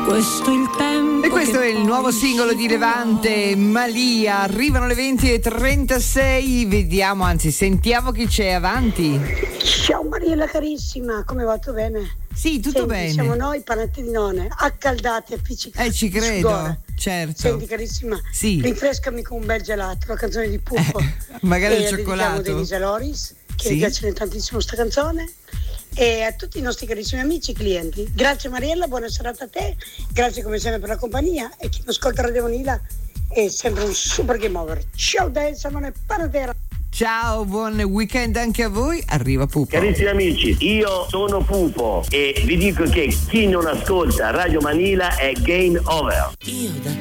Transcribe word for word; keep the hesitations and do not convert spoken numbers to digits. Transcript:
Questo è il tempo. E questo è il nuovo singolo di Levante, Malia. Arrivano le venti e trentasei. Vediamo, anzi, sentiamo chi c'è avanti. Ciao Mariella carissima, come va? Tutto bene? Sì, tutto Senti, bene. Siamo noi panettine accaldati, appiccicati. Eh, ci credo, certo. Senti carissima, sì. Rinfrescami con un bel gelato, la canzone di Puffo. Eh, magari il e cioccolato. E Denise Loris, che sì. mi piace tantissimo sta canzone. E a tutti i nostri carissimi amici e clienti. Grazie Mariella, buona serata a te, grazie come sempre per la compagnia e chi mi ascolta Radio Vanilla è sempre un super game over. Ciao dai, Simone Panatera. Ciao, buon weekend anche a voi. Arriva Pupo. Carissimi amici, io sono Pupo e vi dico che chi non ascolta Radio Manila è game over. Io da